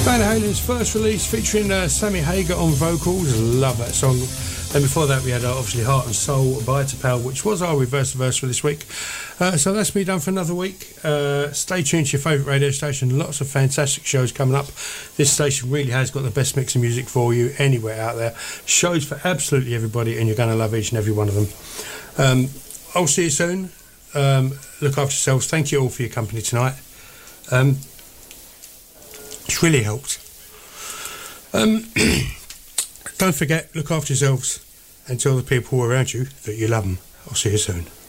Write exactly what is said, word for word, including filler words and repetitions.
Van Halen's first release featuring uh, Sammy Hagar on vocals. Love that song. And before that we had uh, obviously Heart and Soul by Tapal, which was our reverse verse for this week. Uh, so that's me done for another week. Uh, stay tuned to your favourite radio station. Lots of fantastic shows coming up. This station really has got the best mix of music for you anywhere out there. Shows for absolutely everybody, and you're going to love each and every one of them. Um, I'll see you soon. Um, look after yourselves. Thank you all for your company tonight. Um, it's really helped. Um, don't forget, look after yourselves and tell the people around you that you love them. I'll see you soon.